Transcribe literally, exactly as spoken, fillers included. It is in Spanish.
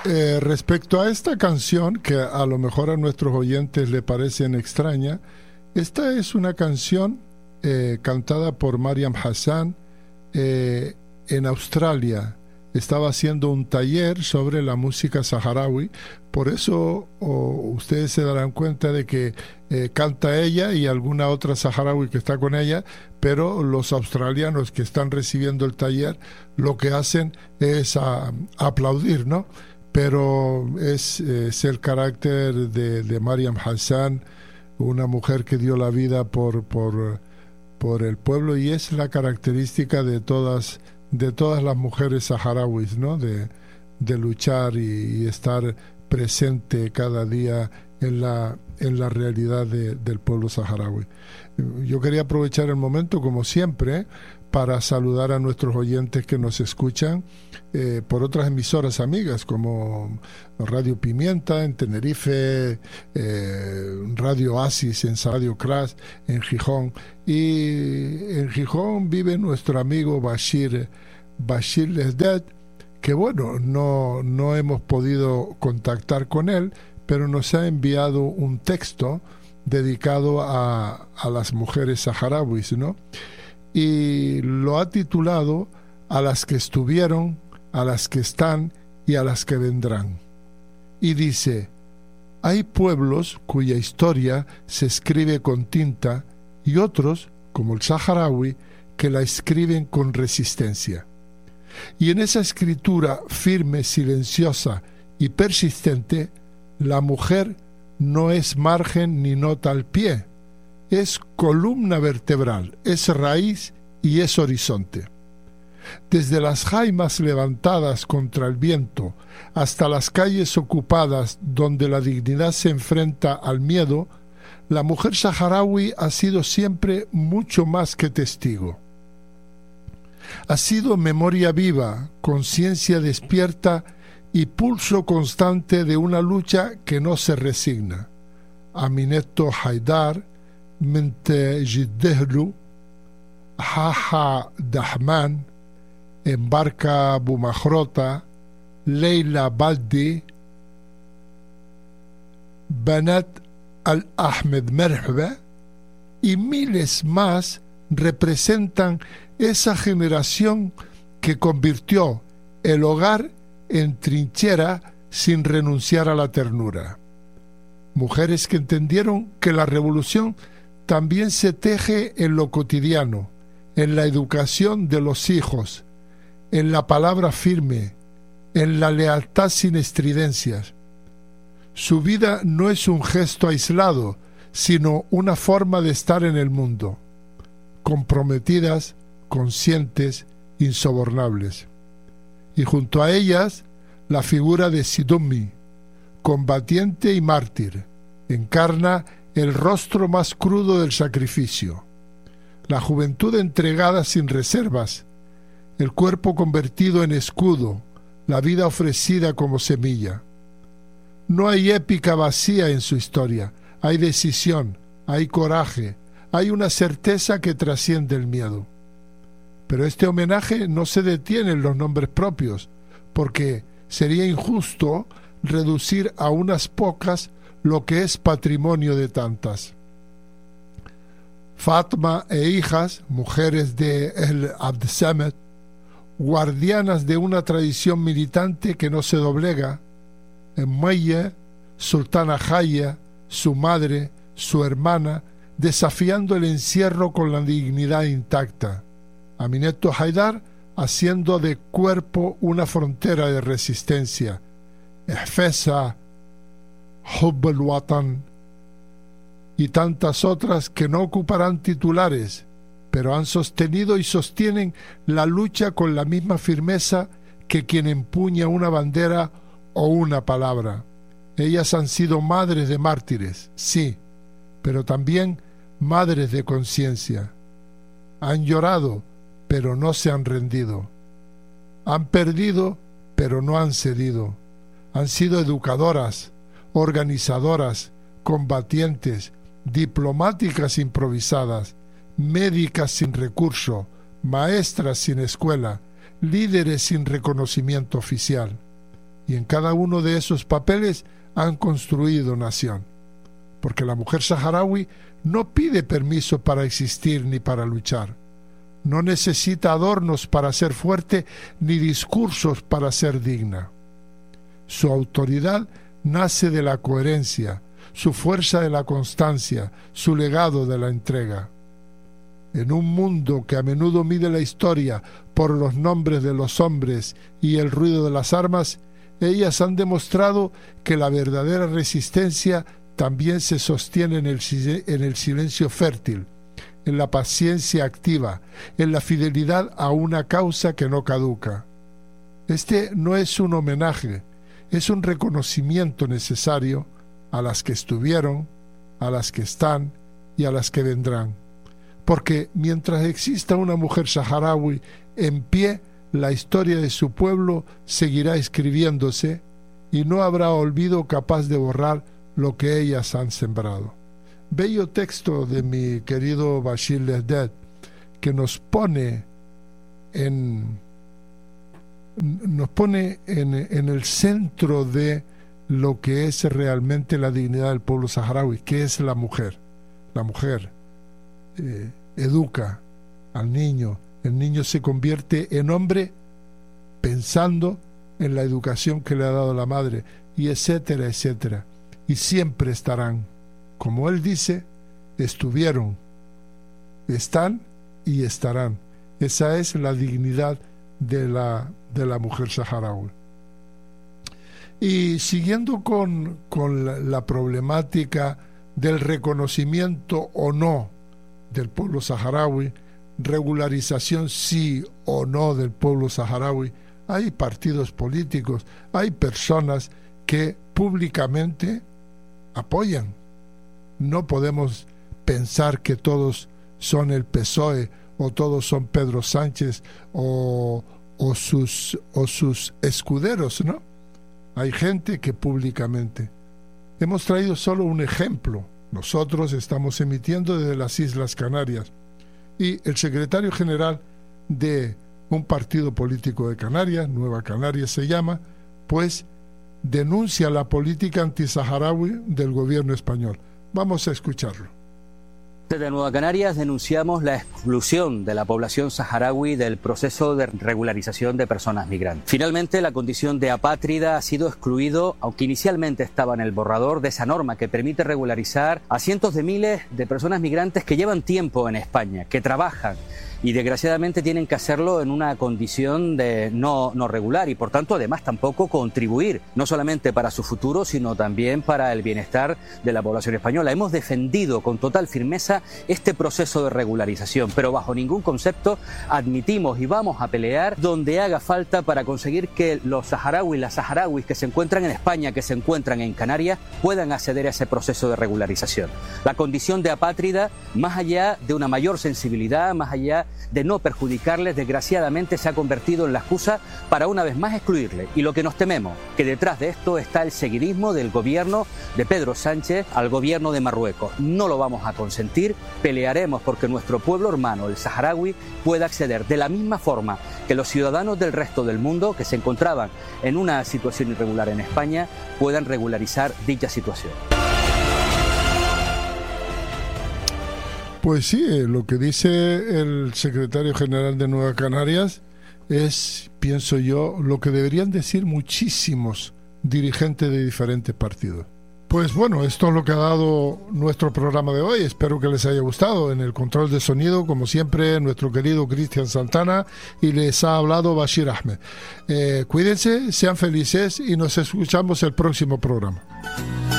Eh, respecto a esta canción, que a lo mejor a nuestros oyentes le parecen extraña, esta es una canción eh, cantada por Mariam Hassan eh, en Australia. Estaba haciendo un taller sobre la música saharaui, por eso oh, ustedes se darán cuenta de que eh, canta ella y alguna otra saharaui que está con ella, pero los australianos que están recibiendo el taller lo que hacen es a, a aplaudir, ¿no? Pero es, es el carácter de, de Mariam Hassan, una mujer que dio la vida por, por, por el pueblo, y es la característica de todas de todas las mujeres saharauis, ¿no? De, de luchar y, y estar presente cada día en la, en la realidad de, del pueblo saharaui. Yo quería aprovechar el momento, como siempre, para saludar a nuestros oyentes que nos escuchan eh, por otras emisoras amigas, como Radio Pimienta en Tenerife, eh, Radio Asis en Radio Crash en Gijón, y en Gijón vive nuestro amigo Bashir Bashir Lesdet, que bueno, no, no hemos podido contactar con él, pero nos ha enviado un texto dedicado a, a las mujeres saharauis, ¿no? Y lo ha titulado A las que estuvieron, a las que están y a las que vendrán. Y dice: hay pueblos cuya historia se escribe con tinta y otros, como el saharaui, que la escriben con resistencia. Y en esa escritura firme, silenciosa y persistente, la mujer no es margen ni nota al pie, es columna vertebral, es raíz y es horizonte. Desde las jaimas levantadas contra el viento hasta las calles ocupadas donde la dignidad se enfrenta al miedo, la mujer saharaui ha sido siempre mucho más que testigo. Ha sido memoria viva, conciencia despierta y pulso constante de una lucha que no se resigna. Amineto Haidar, Mente Jiddehlu, Haha Dahman, Embarca Bumajrota, Leila Baldi, Banat Al-Ahmed Merhaba y miles más representan esa generación que convirtió el hogar en trinchera sin renunciar a la ternura. Mujeres que entendieron que la revolución también se teje en lo cotidiano, en la educación de los hijos, en la palabra firme, en la lealtad sin estridencias. Su vida no es un gesto aislado, sino una forma de estar en el mundo, comprometidas, conscientes, insobornables. Y junto a ellas, la figura de Sidummi, combatiente y mártir, encarna el rostro más crudo del sacrificio. La juventud entregada sin reservas, el cuerpo convertido en escudo, la vida ofrecida como semilla. No hay épica vacía en su historia, hay decisión, hay coraje, hay una certeza que trasciende el miedo. Pero este homenaje no se detiene en los nombres propios, porque sería injusto reducir a unas pocas lo que es patrimonio de tantas. Fatma e hijas, mujeres de El Abdesamet, guardianas de una tradición militante que no se doblega, Emmeye, Sultana Jaya, su madre, su hermana, desafiando el encierro con la dignidad intacta. Amineto Haidar haciendo de cuerpo una frontera de resistencia. Ehfesa, Hubb al-Watan y tantas otras que no ocuparán titulares, pero han sostenido y sostienen la lucha con la misma firmeza que quien empuña una bandera o una palabra. Ellas han sido madres de mártires, sí, pero también madres de conciencia. Han llorado, pero no se han rendido. Han perdido, pero no han cedido. Han sido educadoras, organizadoras, combatientes, diplomáticas improvisadas, médicas sin recurso, maestras sin escuela, líderes sin reconocimiento oficial. y en cada uno de esos papeles han construido nación. Porque la mujer saharaui no pide permiso para existir ni para luchar. No necesita adornos para ser fuerte ni discursos para ser digna. Su autoridad nace de la coherencia, su fuerza de la constancia, su legado de la entrega. En un mundo que a menudo mide la historia por los nombres de los hombres y el ruido de las armas, ellas han demostrado que la verdadera resistencia también se sostiene en el, en el silencio fértil, en la paciencia activa, en la fidelidad a una causa que no caduca. Este no es un homenaje, es un reconocimiento necesario a las que estuvieron, a las que están y a las que vendrán. Porque mientras exista una mujer saharaui en pie, la historia de su pueblo seguirá escribiéndose y no habrá olvido capaz de borrar lo que ellas han sembrado. Bello texto de mi querido Bashir Lehded, que nos pone en nos pone en, en el centro de lo que es realmente la dignidad del pueblo saharaui, que es la mujer. La mujer eh, educa al niño, el niño se convierte en hombre pensando en la educación que le ha dado la madre, y etcétera, etcétera. Y siempre estarán, como él dice, estuvieron, están y estarán. Esa es la dignidad de la, de la mujer saharaui. Y siguiendo con, con la, la problemática del reconocimiento o no del pueblo saharaui, regularización sí o no del pueblo saharaui, hay partidos políticos, hay personas que públicamente apoyan. No podemos pensar que todos son el P S O E o todos son Pedro Sánchez o, o, sus, o sus escuderos, ¿no? Hay gente que públicamente. Hemos traído solo un ejemplo. Nosotros estamos emitiendo desde las Islas Canarias. Y el secretario general de un partido político de Canarias, Nueva Canarias se llama, pues denuncia la política antisaharaui del gobierno español. Vamos a escucharlo. Desde Nueva Canarias denunciamos la exclusión de la población saharaui del proceso de regularización de personas migrantes. Finalmente, la condición de apátrida ha sido excluido, aunque inicialmente estaba en el borrador de esa norma que permite regularizar a cientos de miles de personas migrantes que llevan tiempo en España, que trabajan y desgraciadamente tienen que hacerlo en una condición de no, no regular y por tanto además tampoco contribuir, no solamente para su futuro, sino también para el bienestar de la población española. Hemos defendido con total firmeza este proceso de regularización, pero bajo ningún concepto admitimos y vamos a pelear donde haga falta para conseguir que los saharauis, las saharauis que se encuentran en España, que se encuentran en Canarias, puedan acceder a ese proceso de regularización. La condición de apátrida, más allá de una mayor sensibilidad, más allá de no perjudicarles, desgraciadamente se ha convertido en la excusa para una vez más excluirles. Y lo que nos tememos, que detrás de esto está el seguidismo del gobierno de Pedro Sánchez al gobierno de Marruecos. No lo vamos a consentir, pelearemos porque nuestro pueblo hermano, el saharaui, pueda acceder de la misma forma que los ciudadanos del resto del mundo que se encontraban en una situación irregular en España puedan regularizar dicha situación. Pues sí, lo que dice el secretario general de Nueva Canarias es, pienso yo, lo que deberían decir muchísimos dirigentes de diferentes partidos. Pues bueno, esto es lo que ha dado nuestro programa de hoy. Espero que les haya gustado. En el control de sonido, como siempre, nuestro querido Cristian Santana, y les ha hablado Bashir Ahmed. Eh, cuídense, sean felices y nos escuchamos el próximo programa.